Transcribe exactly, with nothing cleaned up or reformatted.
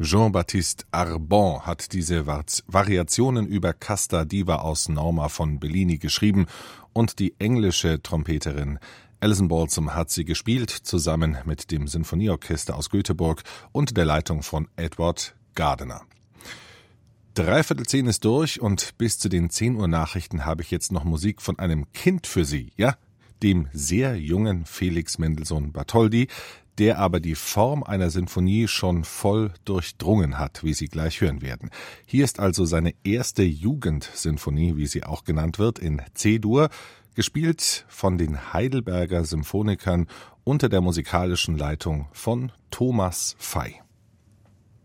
Jean-Baptiste Arbon hat diese Variationen über Casta Diva aus Norma von Bellini geschrieben und die englische Trompeterin Alison Balsam hat sie gespielt, zusammen mit dem Sinfonieorchester aus Göteborg unter der Leitung von Edward Gardiner. Dreiviertel zehn ist durch und bis zu den zehn Uhr Nachrichten habe ich jetzt noch Musik von einem Kind für Sie, ja, dem sehr jungen Felix Mendelssohn Bartholdy, der aber die Form einer Sinfonie schon voll durchdrungen hat, wie Sie gleich hören werden. Hier ist also seine erste Jugendsinfonie, wie sie auch genannt wird, in C-Dur, gespielt von den Heidelberger Symphonikern unter der musikalischen Leitung von Thomas Fey.